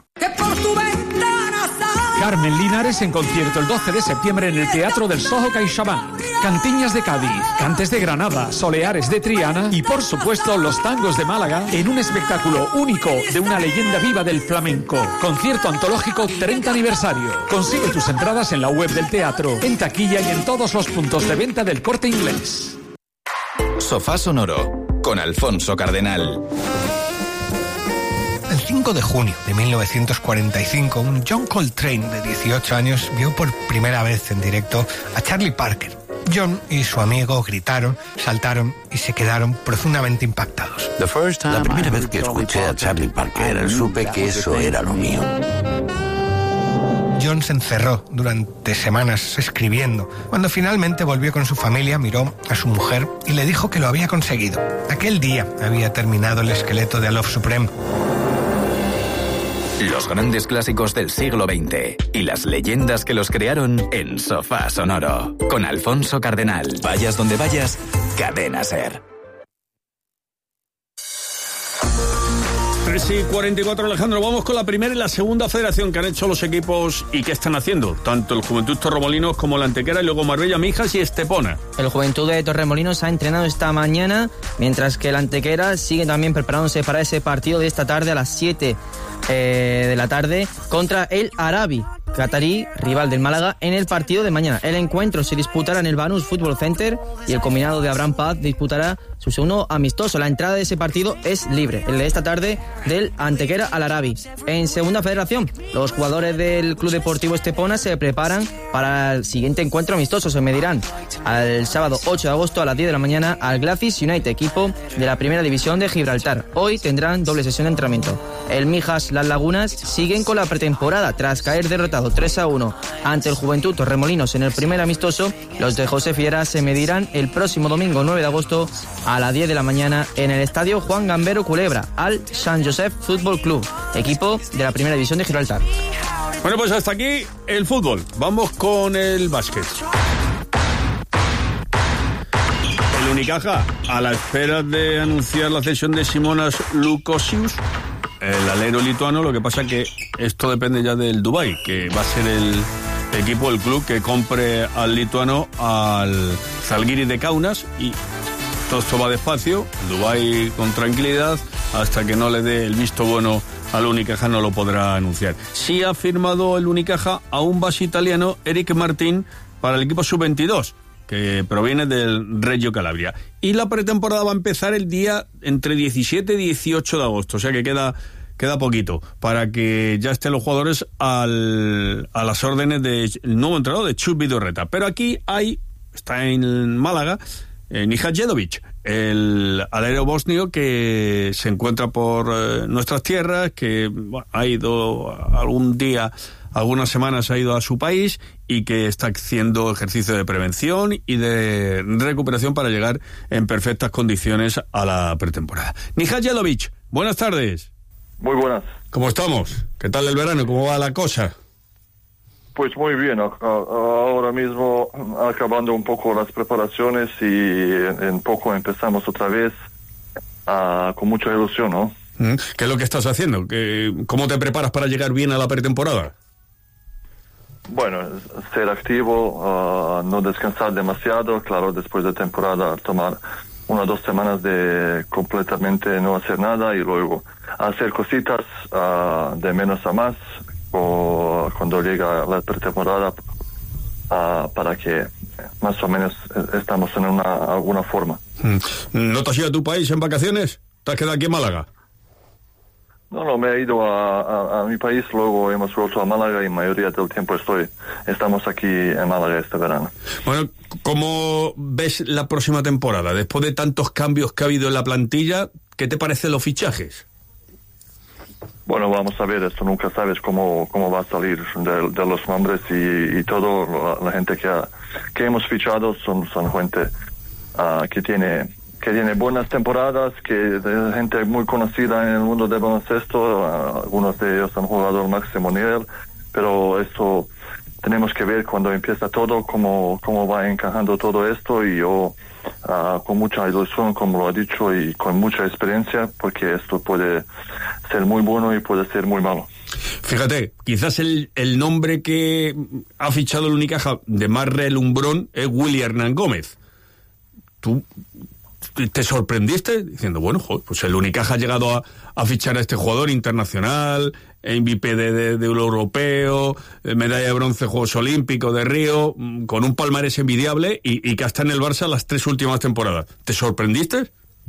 Speaker 24: Carmen Linares en concierto el 12 de septiembre en el Teatro del Soho CaixaBank. Cantiñas de Cádiz, Cantes de Granada, Soleares de Triana y por supuesto los tangos de Málaga en un espectáculo único de una leyenda viva del flamenco. Concierto antológico 30 aniversario. Consigue tus entradas en la web del teatro, en taquilla y en todos los puntos de venta del Corte Inglés.
Speaker 21: Sofá Sonoro con Alfonso Cardenal.
Speaker 26: El 5 de junio de 1945, un John Coltrane de 18 años vio por primera vez en directo a Charlie Parker. John y su amigo gritaron, saltaron y se quedaron profundamente impactados.
Speaker 27: La primera vez que escuché a Charlie Parker, supe que eso era lo mío.
Speaker 26: John se encerró durante semanas escribiendo. Cuando finalmente volvió con su familia, miró a su mujer y le dijo que lo había conseguido. Aquel día había terminado el esqueleto de A Love Supreme.
Speaker 21: Los grandes clásicos del siglo XX y las leyendas que los crearon en Sofá Sonoro. Con Alfonso Cardenal. Vayas donde vayas, Cadena Ser.
Speaker 18: 3:44, Alejandro. Vamos con la primera y la segunda federación que han hecho los equipos y que están haciendo, tanto el Juventud Torremolinos como la Antequera y luego Marbella, Mijas y Estepona.
Speaker 28: El Juventud de Torremolinos ha entrenado esta mañana, mientras que la Antequera sigue también preparándose para ese partido de esta tarde a las 7 de la tarde contra el Arabi catarí, rival del Málaga, en el partido de mañana. El encuentro se disputará en el Banús Fútbol Center y el combinado de Abraham Paz disputará su segundo amistoso. La entrada de ese partido es libre, el de esta tarde del Antequera al Arabi. En segunda federación, los jugadores del Club Deportivo Estepona se preparan para el siguiente encuentro amistoso. Se medirán al sábado 8 de agosto a las 10 de la mañana al Glacis United, equipo de la primera división de Gibraltar. Hoy tendrán doble sesión de entrenamiento. El Mijas Las Lagunas siguen con la pretemporada tras caer derrotado 3-1 ante el Juventud Torremolinos en el primer amistoso. Los de José Fiera se medirán el próximo domingo 9 de agosto a las 10 de la mañana en el estadio Juan Gambero Culebra, al San Josep Fútbol Club, equipo de la primera división de Gibraltar.
Speaker 18: Bueno, pues hasta aquí el fútbol. Vamos con el básquet. El Unicaja, a la espera de anunciar la cesión de Simonas Lukosius, el alero lituano. Lo que pasa que esto depende ya del Dubái, que va a ser el equipo, el club que compre al lituano, al Zalgiris de Kaunas, y todo esto va despacio. Dubái con tranquilidad, hasta que no le dé el visto bueno al Unicaja no lo podrá anunciar. Sí ha firmado el Unicaja a un base italiano, Eric Martín, para el equipo sub-22, que proviene del Reggio Calabria. Y la pretemporada va a empezar el día entre 17 y 18 de agosto, o sea que queda poquito para que ya estén los jugadores a las órdenes del nuevo entrenador, de Chus Vidorreta. Pero aquí está en Málaga, Nihajedovic, el alero bosnio que se encuentra por nuestras tierras, que ha ido algunas semanas ha ido a su país y que está haciendo ejercicio de prevención y de recuperación para llegar en perfectas condiciones a la pretemporada. Nihajedovic, buenas tardes.
Speaker 2: Muy buenas.
Speaker 18: ¿Cómo estamos? ¿Qué tal el verano? ¿Cómo va la cosa?
Speaker 2: Pues muy bien. Ahora mismo acabando un poco las preparaciones y en poco empezamos otra vez con mucha ilusión, ¿no?
Speaker 18: ¿Qué es lo que estás haciendo? ¿Cómo te preparas para llegar bien a la pretemporada?
Speaker 2: Bueno, ser activo, no descansar demasiado, claro, después de temporada tomar 1 o 2 semanas de completamente no hacer nada y luego hacer cositas de menos a más cuando llega la pretemporada para que más o menos estamos en alguna forma.
Speaker 18: ¿No te has ido a tu país en vacaciones? ¿Te has quedado aquí en Málaga?
Speaker 2: No, me he ido a mi país, luego hemos vuelto a Málaga y mayoría del tiempo estamos aquí en Málaga este verano.
Speaker 18: Bueno, ¿cómo ves la próxima temporada? Después de tantos cambios que ha habido en la plantilla, ¿qué te parecen los fichajes?
Speaker 2: Bueno, vamos a ver, esto nunca sabes cómo va a salir de los nombres y todo. La gente que hemos fichado son gente que tiene buenas temporadas, gente muy conocida en el mundo del baloncesto. Algunos de ellos han jugado al máximo nivel, pero esto tenemos que ver cuando empieza todo, cómo va encajando todo esto, y yo con mucha ilusión, como lo ha dicho, y con mucha experiencia, porque esto puede ser muy bueno y puede ser muy malo.
Speaker 18: Fíjate, quizás el nombre que ha fichado el Unicaja de más relumbrón es Willy Hernán Gómez. ¿Tú te sorprendiste diciendo, bueno, pues el Unicaja ha llegado a fichar a este jugador internacional, MVP de europeo, medalla de bronce Juegos Olímpicos de Río, con un palmarés envidiable y que está en el Barça las 3 últimas temporadas? ¿Te sorprendiste?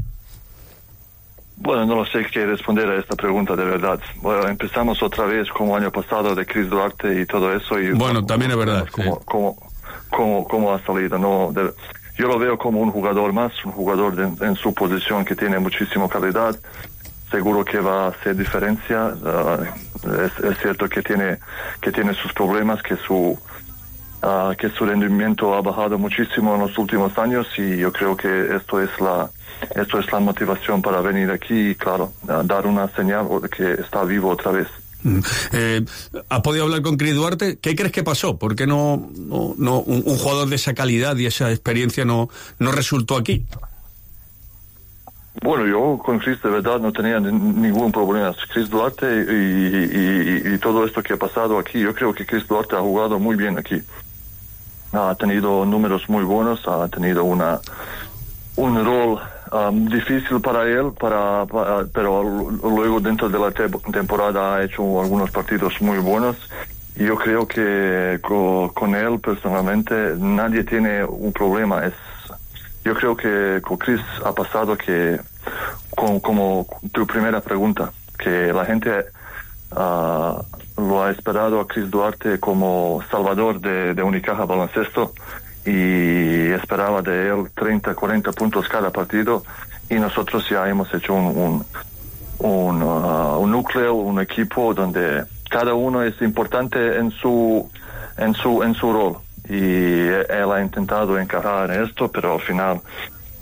Speaker 2: Bueno, no lo sé qué responder a esta pregunta, de verdad. Bueno, empezamos otra vez como año pasado de Chris Duarte y todo eso. Y
Speaker 18: bueno, también es verdad.
Speaker 2: ¿Cómo ha salido? Yo lo veo como un jugador más, un jugador en su posición que tiene muchísima calidad. Seguro que va a hacer diferencia. Es cierto que tiene sus problemas, que su rendimiento ha bajado muchísimo en los últimos años, y yo creo que esto es la motivación para venir aquí y, claro, dar una señal de que está vivo otra vez.
Speaker 18: ¿Has podido hablar con Chris Duarte? ¿Qué crees que pasó? ¿Por qué no un jugador de esa calidad y esa experiencia no resultó aquí?
Speaker 2: Bueno, yo con Chris de verdad no tenía ningún problema. Chris Duarte y todo esto que ha pasado aquí, yo creo que Chris Duarte ha jugado muy bien aquí. Ha tenido números muy buenos, ha tenido un rol difícil para él, pero luego dentro de la temporada ha hecho algunos partidos muy buenos, y yo creo que con él personalmente nadie tiene un problema. Yo creo que con Chris ha pasado que, como tu primera pregunta, que la gente lo ha esperado a Chris Duarte como salvador de Unicaja Baloncesto, y esperaba de él 30, 40 puntos cada partido, y nosotros ya hemos hecho un núcleo, un equipo donde cada uno es importante en su rol, y él ha intentado encajar en esto, pero al final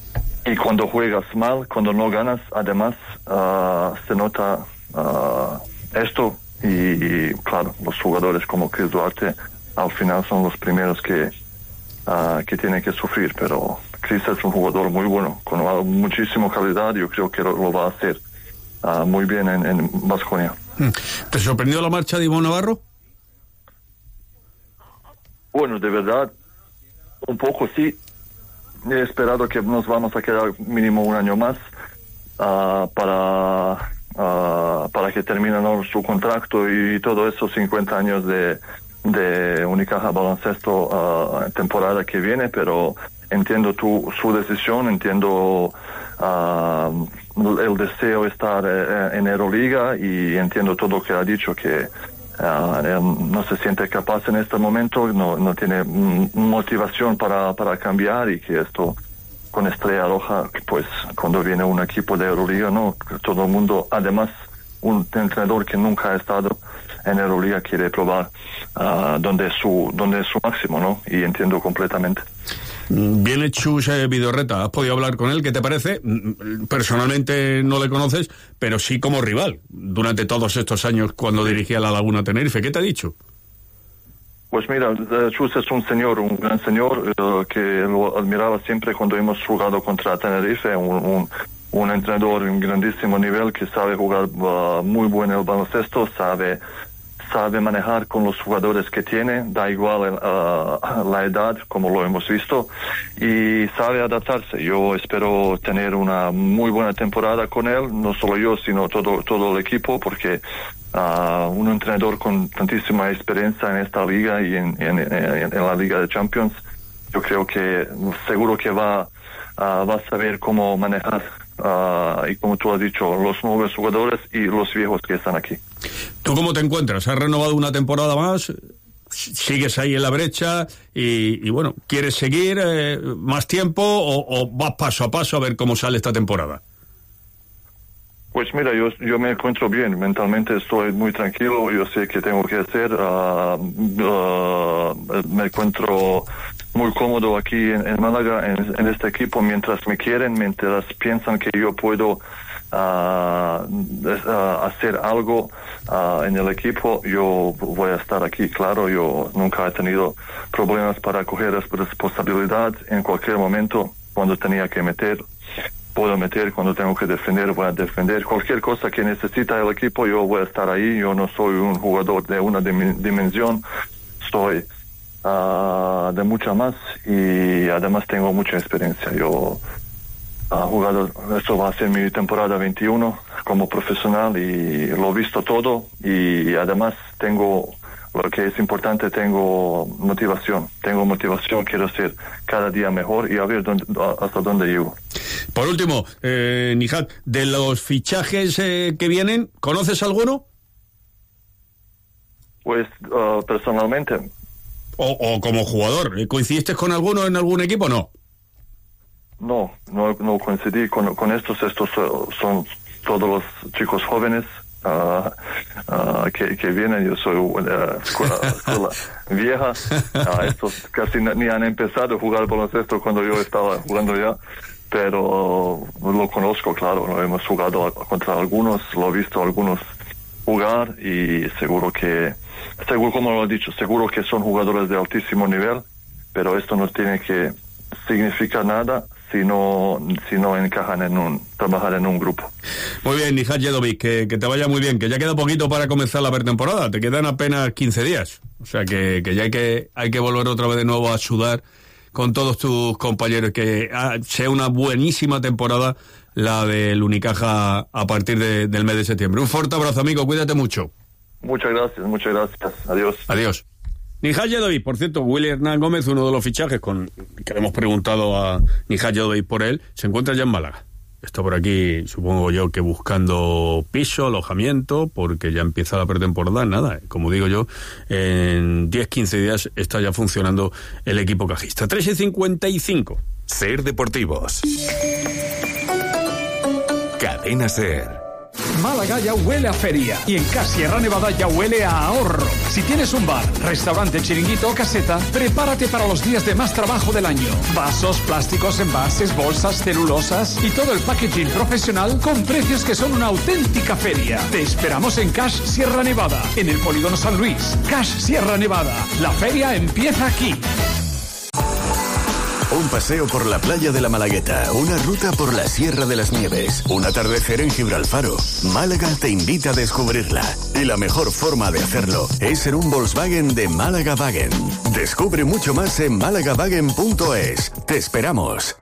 Speaker 2: Y cuando juegas mal, cuando no ganas, además se nota esto. Y claro, los jugadores como Chris Duarte al final son los primeros que tienen que sufrir. Pero Chris es un jugador muy bueno, con muchísima calidad. Yo creo que lo va a hacer muy bien en Baskonia.
Speaker 18: ¿Te sorprendió la marcha de Ivonne Navarro?
Speaker 2: Bueno, de verdad, un poco sí. He esperado que nos vamos a quedar mínimo un año más para que termine su contrato y todo eso, 50 años de Unicaja Baloncesto temporada que viene, pero entiendo su decisión, entiendo el deseo de estar en Euroliga y entiendo todo lo que ha dicho, que él no se siente capaz en este momento, no tiene motivación para cambiar, y que esto con Estrella Roja, pues cuando viene un equipo de Euroliga, no, todo el mundo, además un entrenador que nunca ha estado en Euroliga quiere probar donde es su máximo, ¿no? Y entiendo completamente.
Speaker 18: Viene Chus Vidorreta, ¿has podido hablar con él? ¿Qué te parece? Personalmente no le conoces, pero sí como rival durante todos estos años cuando dirigía la Laguna Tenerife. ¿Qué te ha dicho?
Speaker 2: Pues mira, Chus es un gran señor que lo admiraba siempre cuando hemos jugado contra Tenerife, un entrenador en grandísimo nivel que sabe jugar muy bueno el baloncesto, sabe manejar con los jugadores que tiene, da igual la edad, como lo hemos visto, y sabe adaptarse. Yo espero tener una muy buena temporada con él, no solo yo, sino todo el equipo, porque un entrenador con tantísima experiencia en esta liga y en la Liga de Champions, yo creo que seguro que va a saber cómo manejar, y como tú has dicho, los nuevos jugadores y los viejos que están aquí.
Speaker 18: ¿Tú cómo te encuentras? ¿Has renovado una temporada más? ¿Sigues ahí en la brecha? Y bueno, ¿quieres seguir más tiempo o vas paso a paso a ver cómo sale esta temporada?
Speaker 2: Pues mira, yo me encuentro bien, mentalmente estoy muy tranquilo, yo sé qué tengo que hacer, me encuentro muy cómodo aquí en Málaga, en este equipo, mientras me quieren, mientras piensan que yo puedo hacer algo en el equipo, yo voy a estar aquí. Claro, yo nunca he tenido problemas para coger responsabilidad. En cualquier momento, cuando tenía que meter, puedo meter. Cuando tengo que defender, voy a defender. Cualquier cosa que necesita el equipo, yo voy a estar ahí. Yo no soy un jugador de una dimensión, soy de mucha más, y además tengo mucha experiencia. Yo jugado, esto va a ser mi temporada 21 como profesional y lo he visto todo, y además tengo, lo que es importante, tengo motivación, quiero ser cada día mejor y a ver hasta dónde llego.
Speaker 18: Por último, Nihat, de los fichajes que vienen, ¿conoces alguno?
Speaker 2: Pues personalmente.
Speaker 18: O como jugador, ¿coincidiste con alguno en algún equipo o no?
Speaker 2: No coincidí con estos son todos los chicos jóvenes que vienen. Yo soy escuela vieja, estos casi ni han empezado a jugar baloncesto cuando yo estaba jugando ya, pero lo conozco, claro, ¿no? Hemos jugado contra algunos, lo he visto algunos jugar, y seguro, como lo he dicho, seguro que son jugadores de altísimo nivel, pero esto no tiene que significar nada si no encajan trabajar en un grupo.
Speaker 18: Muy bien, Nihat Jedovic, que te vaya muy bien, que ya queda poquito para comenzar la pretemporada, te quedan apenas 15 días, o sea que ya hay que volver otra vez de nuevo a sudar con todos tus compañeros, que sea una buenísima temporada la del Unicaja a partir del mes de septiembre. Un fuerte abrazo, amigo, cuídate mucho.
Speaker 2: Muchas gracias, adiós.
Speaker 18: Adiós. Nihat Jedovic, por cierto, Willy Hernán Gómez, uno de los fichajes que le hemos preguntado a Nihat Jedovic por él, se encuentra ya en Málaga. Está por aquí, supongo yo, que buscando piso, alojamiento, porque ya empieza la pretemporada. Nada, como digo yo, en 10-15 días está ya funcionando el equipo cajista. 3:55.
Speaker 21: Ser Deportivos. Cadena Ser.
Speaker 24: Málaga ya huele a feria y en Cash Sierra Nevada ya huele a ahorro. Si tienes un bar, restaurante, chiringuito o caseta, prepárate para los días de más trabajo del año. Vasos, plásticos, envases, bolsas, celulosas y todo el packaging profesional con precios que son una auténtica feria. Te esperamos en Cash Sierra Nevada, en el Polígono San Luis. Cash Sierra Nevada. La feria empieza aquí.
Speaker 3: Un paseo por la playa de la Malagueta, una ruta por la Sierra de las Nieves, un atardecer en Gibralfaro. Málaga te invita a descubrirla. Y la mejor forma de hacerlo es ser un Volkswagen de Málaga Wagen. Descubre mucho más en malagawagen.es. Te esperamos.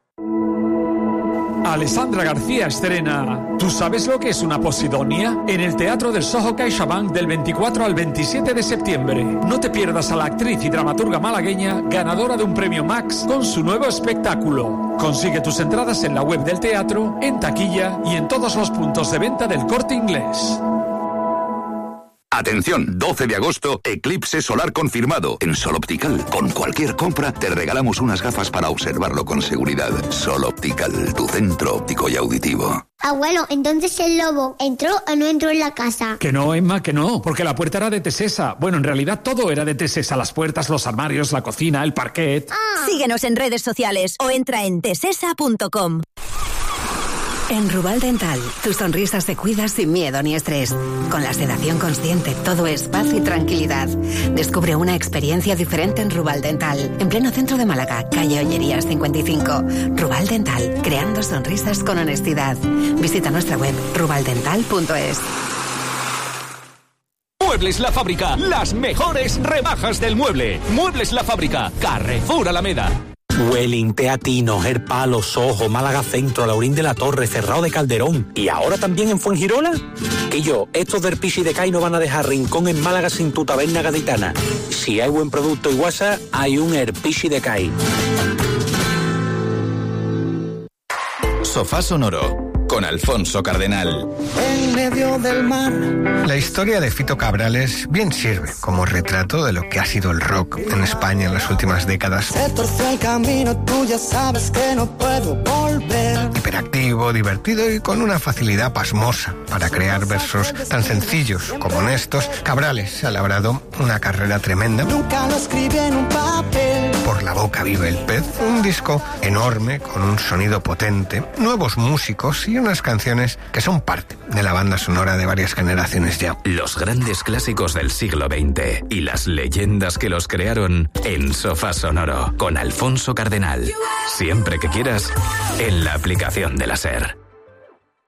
Speaker 24: Alessandra García estrena ¿Tú sabes lo que es una posidonia? En el Teatro del Soho CaixaBank del 24 al 27 de septiembre. No te pierdas a la actriz y dramaturga malagueña ganadora de un premio Max con su nuevo espectáculo. Consigue tus entradas en la web del teatro, en taquilla y en todos los puntos de venta del Corte Inglés.
Speaker 13: Atención, 12 de agosto, eclipse solar confirmado en Sol Optical. Con cualquier compra te regalamos unas gafas para observarlo con seguridad. Sol Optical, tu centro óptico y auditivo.
Speaker 4: Abuelo, entonces el lobo ¿entró o no entró en la casa?
Speaker 24: Que no, Emma, que no, porque la puerta era de Tesesa. Bueno, en realidad todo era de Tesesa, las puertas, los armarios, la cocina, el parquet.
Speaker 5: Síguenos en redes sociales o entra en tesesa.com. En Rubal Dental, tus sonrisas se cuidan sin miedo ni estrés. Con la sedación consciente, todo es paz y tranquilidad. Descubre una experiencia diferente en Rubal Dental, en pleno centro de Málaga, calle Ollerías 55. Rubal Dental, creando sonrisas con honestidad. Visita nuestra web, rubaldental.es.
Speaker 19: Muebles La Fábrica, las mejores rebajas del mueble. Muebles La Fábrica, Carrefour Alameda.
Speaker 8: Welling, Teatino, Herpalo, Soho, Málaga Centro, Laurín de la Torre, Cerrado de Calderón y ahora también en Fuengirola. Que yo, estos del Pichi de Cai no van a dejar rincón en Málaga sin tu taberna gaditana. Si hay buen producto y guasa, hay un Herpichi de Cai.
Speaker 21: Sofá Sonoro con Alfonso Cardenal.
Speaker 26: En medio del mar. La historia de Fito Cabrales bien sirve como retrato de lo que ha sido el rock en España en las últimas décadas.
Speaker 10: Se torció el camino, tú ya sabes que no puedo volver.
Speaker 26: Hiperactivo, divertido y con una facilidad pasmosa para crear versos tan sencillos como honestos, Cabrales ha labrado una carrera tremenda.
Speaker 10: Nunca lo escribí en un papel.
Speaker 26: Por la boca vive el pez, un disco enorme con un sonido potente, nuevos músicos y unas canciones que son parte de la banda sonora de varias generaciones ya.
Speaker 21: Los grandes clásicos del siglo XX y las leyendas que los crearon en Sofá Sonoro con Alfonso Cardenal. Siempre que quieras, en la aplicación de la SER.